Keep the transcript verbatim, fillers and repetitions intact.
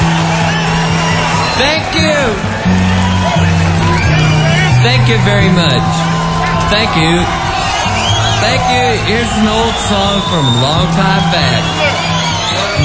Thank you. Thank you very much. Thank you. Thank you. Here's an old song from a long time back.